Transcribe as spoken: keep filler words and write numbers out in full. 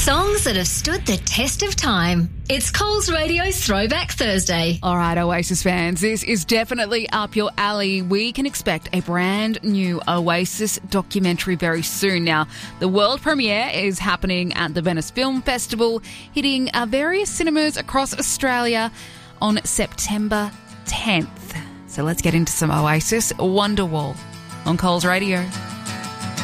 Songs that have stood the test of time. It's Coles Radio's Throwback Thursday. All right, Oasis fans, this is definitely up your alley. We can expect a brand new Oasis documentary very soon. Now, the world premiere is happening at the Venice Film Festival, hitting uh, various cinemas across Australia on September tenth. So let's get into some Oasis. Wonderwall on Coles Radio.